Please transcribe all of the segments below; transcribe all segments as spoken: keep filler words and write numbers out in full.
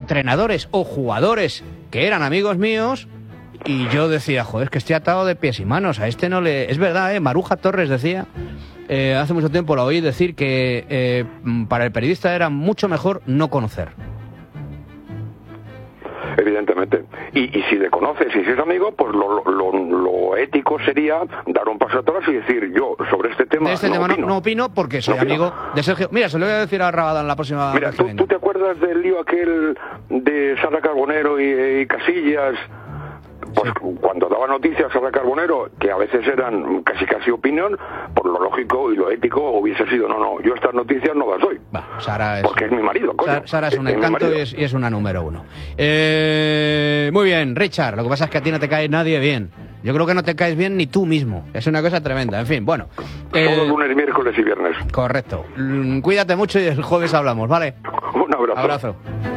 entrenadores o jugadores que eran amigos míos y yo decía, joder, es que estoy atado de pies y manos, a este no le... Es verdad, ¿eh? Maruja Torres decía, eh, hace mucho tiempo la oí decir que eh, para el periodista era mucho mejor no conocer. Evidentemente. Y, y si le conoces y si es amigo, pues lo, lo, lo ético sería dar un paso atrás y decir, yo sobre este tema de este no tema opino. No, no opino porque soy no amigo opino. de Sergio. Mira, se lo voy a decir a Rabadán la próxima Mira, vez ¿tú, que venga. ¿tú te acuerdas del lío aquel de Sara Carbonero y, y Casillas? Pues sí. Cuando daba noticias Sara Carbonero, que a veces eran casi casi opinión, por lo lógico y lo ético hubiese sido, no, no, yo estas noticias no las doy. Bah, Sara es porque un... es mi marido, coño. Sara, Sara es un es, encanto es y, es, y es una número uno. Eh, muy bien, Richard, lo que pasa es que a ti no te cae nadie bien. Yo creo que no te caes bien ni tú mismo. Es una cosa tremenda. En fin, bueno. Eh, Todos lunes, miércoles y viernes. Correcto. Cuídate mucho y el jueves hablamos, ¿vale? Un abrazo. Abrazo.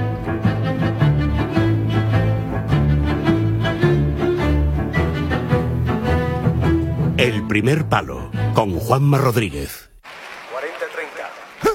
El primer palo, con Juanma Rodríguez. cuarenta treinta.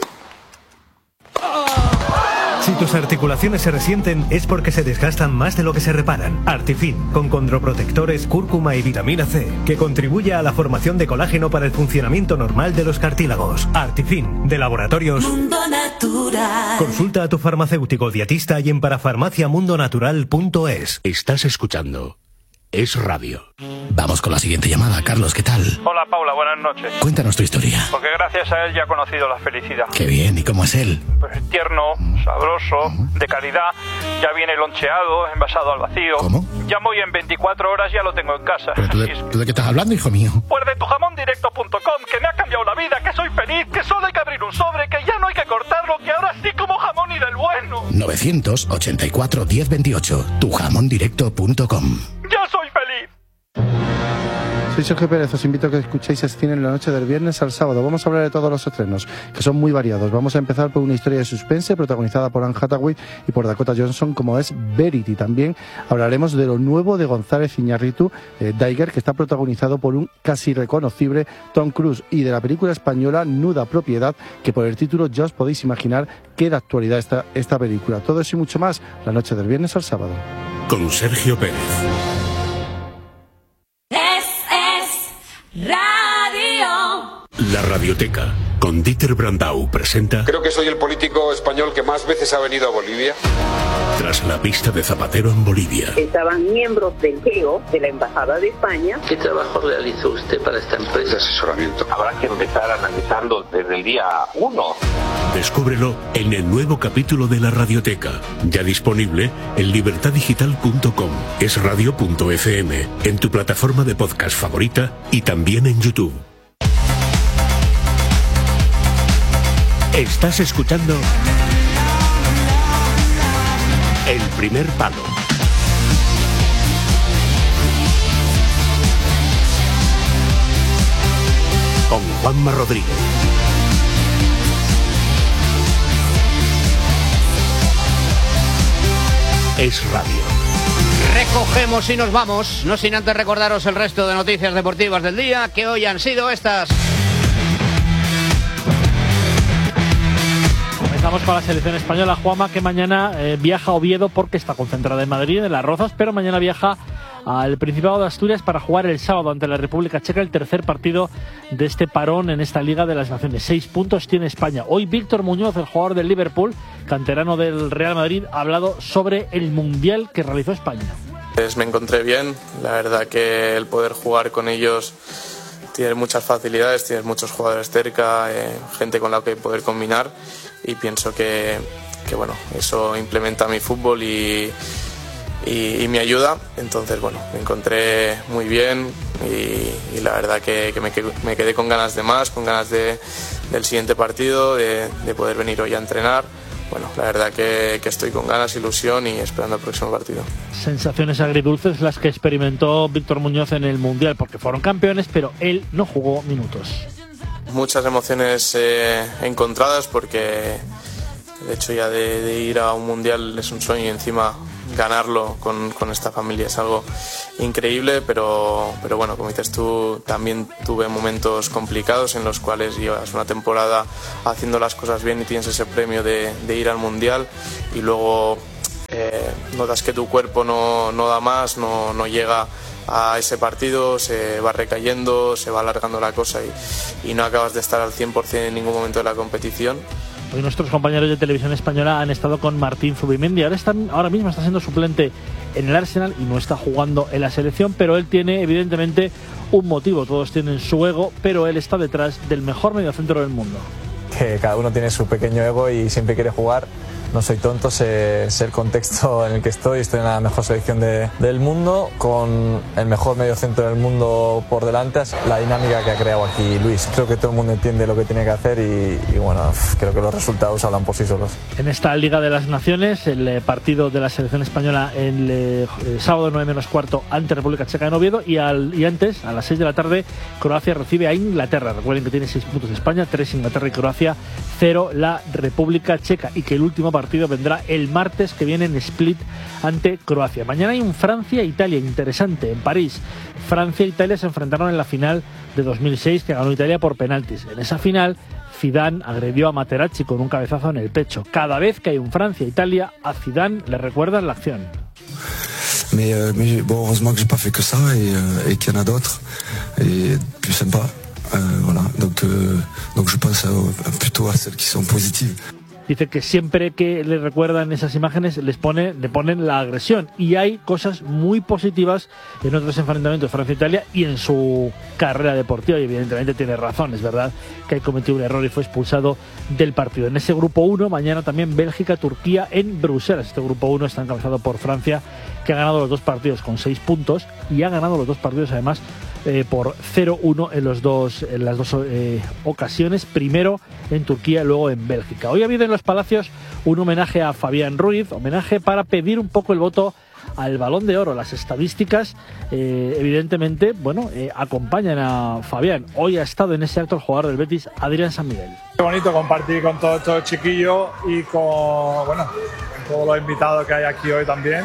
Si tus articulaciones se resienten es porque se desgastan más de lo que se reparan. Artifin, con condroprotectores, cúrcuma y vitamina C, que contribuye a la formación de colágeno para el funcionamiento normal de los cartílagos. Artifin, de Laboratorios Mundo Natural. Consulta a tu farmacéutico dietista y en parafarmaciamundonatural punto es. Estás escuchando Es Radio. Vamos con la siguiente llamada. Carlos, ¿qué tal? Hola, Paula, buenas noches. Cuéntanos tu historia. Porque gracias a él ya he conocido la felicidad. Qué bien, ¿y cómo es él? Pues tierno, sabroso, ¿Cómo? de calidad. Ya viene loncheado, envasado al vacío. ¿Cómo? Llamo y en veinticuatro horas ya lo tengo en casa. ¿Pero tú de, es... tú de qué estás hablando, hijo mío? Pues de tu jamón directo punto com, que me ha cambiado la vida, que soy feliz, que solo hay que abrir un sobre, que ya no hay que cortarlo, que ahora sí como jamón y del bueno. novecientos ochenta y cuatro diez veintiocho, tu jamón directo punto com. ¡Ya soy feliz! Soy Sergio Pérez, os invito a que escuchéis Cine en la noche del viernes al sábado. Vamos a hablar de todos los estrenos, que son muy variados. Vamos a empezar por una historia de suspense protagonizada por Anne Hathaway y por Dakota Johnson, como es Verity. También hablaremos de lo nuevo de González Iñárritu, eh, Daiger, que está protagonizado por un casi reconocible Tom Cruise, y de la película española Nuda Propiedad, que por el título ya os podéis imaginar qué de actualidad está esta película. Todo eso y mucho más, la noche del viernes al sábado. Con Sergio Pérez. Radio. La Radioteca, con Dieter Brandau, presenta... Creo que soy el político español que más veces ha venido a Bolivia. Tras la pista de Zapatero en Bolivia. Estaban miembros del G E O, de la Embajada de España. ¿Qué trabajo realizó usted para esta empresa? De asesoramiento. Habrá que empezar analizando desde el día uno. Descúbrelo en el nuevo capítulo de La Radioteca, ya disponible en libertad digital punto com, es radio punto efe eme, en tu plataforma de podcast favorita y también en YouTube. Estás escuchando El Primer Palo. Con Juanma Rodríguez. Es Radio. Recogemos y nos vamos, no sin antes recordaros el resto de noticias deportivas del día, que hoy han sido estas. Comenzamos con la selección española, Juanma, que mañana eh, viaja a Oviedo porque está concentrada en Madrid, en Las Rozas, pero mañana viaja al Principado de Asturias para jugar el sábado ante la República Checa el tercer partido de este parón en esta Liga de las Naciones. Seis puntos tiene España. Hoy Víctor Muñoz, el jugador del Liverpool, canterano del Real Madrid, ha hablado sobre el Mundial que realizó España. Pues me encontré bien, la verdad que el poder jugar con ellos tiene muchas facilidades, tienes muchos jugadores cerca, eh, gente con la que poder combinar, y pienso que, que bueno, eso implementa mi fútbol y Y, y me ayuda. Entonces bueno, me encontré muy bien y, y la verdad que, que me, quedé, me quedé con ganas de más, con ganas de, del siguiente partido, de, de poder venir hoy a entrenar. Bueno, la verdad que, que estoy con ganas, ilusión y esperando el próximo partido. Sensaciones agridulces las que experimentó Víctor Muñoz en el Mundial, porque fueron campeones, pero él no jugó minutos. Muchas emociones eh, encontradas, porque el hecho ya de, de ir a un Mundial es un sueño, y encima ganarlo con, con esta familia es algo increíble, pero, pero bueno, como dices tú, también tuve momentos complicados en los cuales llevas una temporada haciendo las cosas bien y tienes ese premio de, de ir al Mundial, y luego notas que tu cuerpo no, no da más, no, no llega a ese partido, se va recayendo, se va alargando la cosa y, y no acabas de estar al cien por ciento en ningún momento de la competición. Hoy nuestros compañeros de Televisión Española han estado con Martín Zubimendi. Ahora, está, ahora mismo está siendo suplente en el Arsenal y no está jugando en la selección, pero él tiene evidentemente un motivo. Todos tienen su ego, pero él está detrás del mejor mediocentro del mundo. Que cada uno tiene su pequeño ego y siempre quiere jugar. No soy tonto, sé, sé el contexto en el que estoy. Estoy en la mejor selección de, del mundo, con el mejor mediocentro del mundo por delante. La dinámica que ha creado aquí Luis. Creo que todo el mundo entiende lo que tiene que hacer y, y bueno, creo que los resultados hablan por sí solos. En esta Liga de las Naciones, el partido de la selección española el, eh, el sábado nueve menos cuarto ante República Checa en Oviedo y, al, y antes, a las seis de la tarde, Croacia recibe a Inglaterra. Recuerden que tiene seis puntos España, tres Inglaterra y Croacia, cero la República Checa, y que el último partido vendrá el martes que viene en Split ante Croacia. Mañana hay un Francia-Italia interesante en París. Francia e Italia se enfrentaron en la final de dos mil seis que ganó Italia por penaltis. En esa final Zidane agredió a Materazzi con un cabezazo en el pecho. Cada vez que hay un Francia-Italia, a Zidane le recuerdan la acción. Mais, euh, mais bon, heureusement que j'ai pas fait que ça et, euh, et qu'il y en a d'autres et plus sympa. Euh, voilà. Donc, euh, donc je pense à, plutôt a celles qui sont positives. Dice que siempre que le recuerdan esas imágenes les pone, le ponen la agresión, y hay cosas muy positivas en otros enfrentamientos de Francia-Italia y en su carrera deportiva, y evidentemente tiene razón. Es verdad que ha cometido un error y fue expulsado del partido. En ese grupo uno, mañana también Bélgica-Turquía en Bruselas. Este grupo uno está encabezado por Francia, que ha ganado los dos partidos con seis puntos y ha ganado los dos partidos además eh, por cero uno en, los dos, en las dos eh, ocasiones, primero en Turquía y luego en Bélgica. Hoy ha habido en los Palacios un homenaje a Fabián Ruiz, homenaje para pedir un poco el voto al Balón de Oro. Las estadísticas eh, evidentemente bueno eh, acompañan a Fabián. Hoy ha estado en ese acto el jugador del Betis, Adrián San Miguel. Qué bonito compartir con todos estos chiquillos y con, bueno, con todos los invitados que hay aquí hoy también,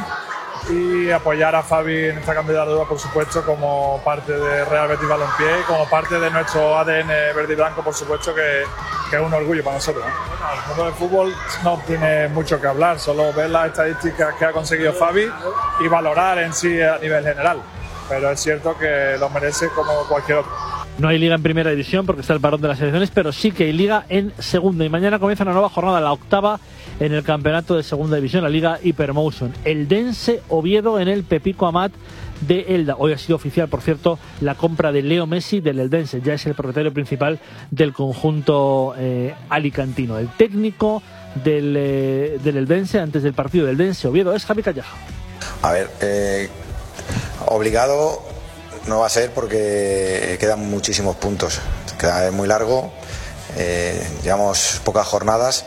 y apoyar a Fabi en esta candidatura, por supuesto, como parte de Real Betis Balompié y como parte de nuestro A D N verde y blanco, por supuesto, que, que es un orgullo para nosotros, ¿no? Bueno, el mundo del fútbol no tiene mucho que hablar, solo ver las estadísticas que ha conseguido Fabi y valorar en sí a nivel general, pero es cierto que lo merece como cualquier otro. No hay liga en primera división porque está el parón de las selecciones, pero sí que hay liga en segunda, y mañana comienza una nueva jornada, la octava en el campeonato de segunda división, la liga Hypermotion. Eldense Oviedo en el Pepico Amat de Elda. Hoy ha sido oficial, por cierto, la compra de Leo Messi del Eldense. Ya es el propietario principal del conjunto eh, alicantino. El técnico del, eh, del Eldense antes del partido del Eldense Oviedo es Javi Calleja. A ver, eh, obligado no va a ser porque quedan muchísimos puntos. Queda muy largo, eh, llevamos pocas jornadas,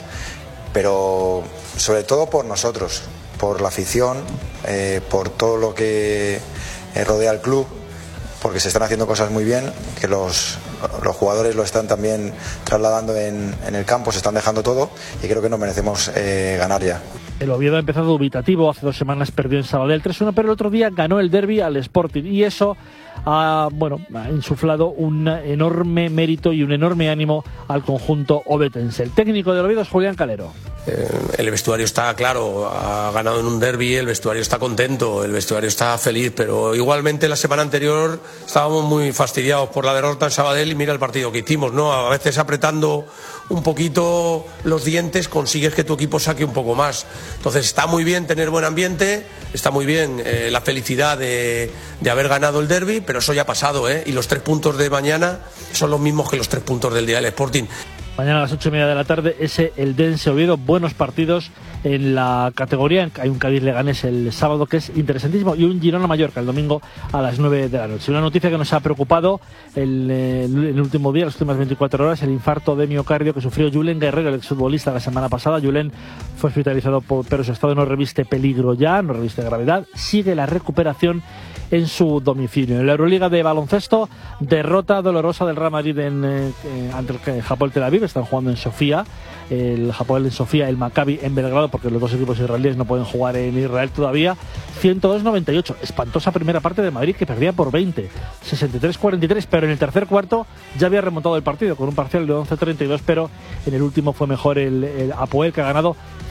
pero sobre todo por nosotros, por la afición, eh, por todo lo que rodea al club, porque se están haciendo cosas muy bien, que los, los jugadores lo están también trasladando en, en el campo, se están dejando todo, y creo que nos merecemos eh, ganar ya. El Oviedo ha empezado dubitativo, hace dos semanas perdió en Sabadell tres uno, pero el otro día ganó el derbi al Sporting, y eso ha, bueno, ha insuflado un enorme mérito y un enorme ánimo al conjunto ovetense. El técnico del Oviedo es Julián Calero. Eh, el vestuario está claro, ha ganado en un derbi, el vestuario está contento, el vestuario está feliz, pero igualmente la semana anterior estábamos muy fastidiados por la derrota en Sabadell, y mira el partido que hicimos, ¿no? A veces apretando un poquito los dientes consigues que tu equipo saque un poco más. Entonces está muy bien tener buen ambiente, está muy bien eh, la felicidad de, de haber ganado el derbi, pero eso ya ha pasado, ¿eh? Y los tres puntos de mañana son los mismos que los tres puntos del día del Sporting. Mañana a las ocho y media de la tarde ese Eldense Oviedo, buenos partidos en la categoría. Hay un Cádiz-Leganés el sábado que es interesantísimo, y un Girona-Mallorca el domingo a las nueve de la noche. Una noticia que nos ha preocupado el, el, el último día, las últimas veinticuatro horas, el infarto de miocardio que sufrió Julen Guerrero, el exfutbolista, la semana pasada. Julen fue hospitalizado, por, pero su estado no reviste peligro ya, no reviste gravedad. Sigue la recuperación en su domicilio. En la Euroliga de baloncesto, derrota dolorosa del Real Madrid en, eh, ante el Hapoel Tel Aviv. Están jugando en Sofía, el Hapoel en Sofía, el Maccabi en Belgrado, porque los dos equipos israelíes no pueden jugar en Israel todavía. ciento dos noventa y ocho, espantosa primera parte de Madrid, que perdía por veinte, sesenta y tres cuarenta y tres, pero en el tercer cuarto ya había remontado el partido con un parcial de once treinta y dos, pero en el último fue mejor el, el Hapoel, que ha ganado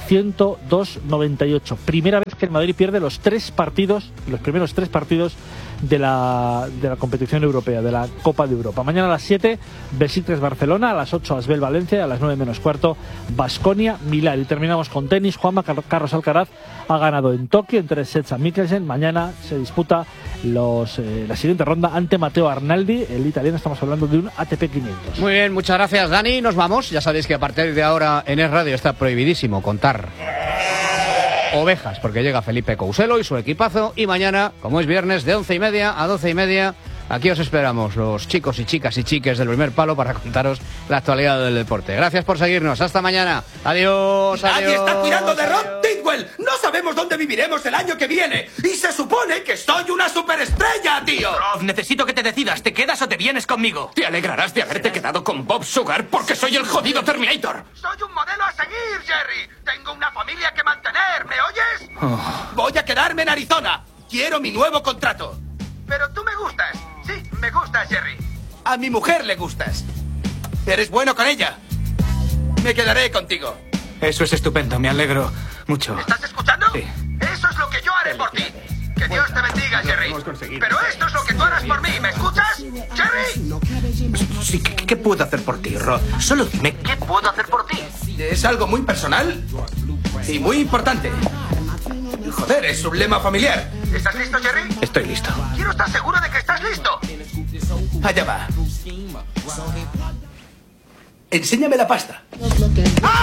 ciento dos noventa y ocho. Primera vez que el Madrid pierde los tres partidos, los primeros tres partidos de la, de la competición europea, de la Copa de Europa. Mañana a las siete, Besiktas Barcelona, a las ocho, Asbel Valencia, a las nueve menos cuarto, Baskonia Milán. Y terminamos con tenis. Juanma Carlos Alcaraz ha ganado en Tokio en tres sets a Mikkelsen. Mañana se disputa los, eh, la siguiente ronda ante Matteo Arnaldi, el italiano. Estamos hablando de un A T P quinientos. Muy bien, muchas gracias, Dani. Nos vamos. Ya sabéis que a partir de ahora en Es Radio está prohibidísimo contar ovejas, porque llega Felipe Couselo y su equipazo, y mañana, como es viernes, de once y media a doce y media, aquí os esperamos, los chicos y chicas y chiques del primer palo, para contaros la actualidad del deporte. Gracias por seguirnos, hasta mañana. Adiós, Nadie adiós. está cuidando de Rod Tidwell. No sabemos dónde viviremos el año que viene. Y se supone que soy una superestrella, tío. Rod, necesito que te decidas, ¿te quedas o te vienes conmigo? Te alegrarás de haberte quedado con Bob Sugar porque soy el jodido Terminator. Soy un modelo a seguir, Jerry. Tengo una familia que mantener, ¿me oyes? Oh. Voy a quedarme en Arizona. Quiero mi nuevo contrato. Pero tú me gustas. Sí, me gustas, Jerry. A mi mujer le gustas. Eres bueno con ella. Me quedaré contigo. Eso es estupendo, me alegro mucho. ¿Estás escuchando? Sí. Eso es lo que yo haré por ti. Que Dios te bendiga, Jerry. Pero esto es lo que tú harás por mí, ¿me escuchas? ¡Jerry! Sí, ¿qué, qué puedo hacer por ti, Rod? Solo dime, ¿qué puedo hacer por ti? Es algo muy personal y muy importante. Joder, es un lema familiar. ¿Estás listo, Jerry? Estoy listo. Quiero estar seguro de que estás listo. Allá va. Enséñame la pasta. ¡Ah!